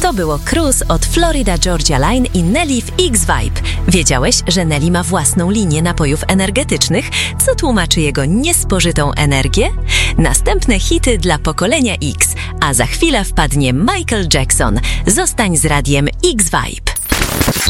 To było Cruise od Florida Georgia Line i Nelly w X-Vibe. Wiedziałeś, że Nelly ma własną linię napojów energetycznych, co tłumaczy jego niespożytą energię? Następne hity dla pokolenia X, a za chwilę wpadnie Michael Jackson. Zostań z radiem X-Vibe.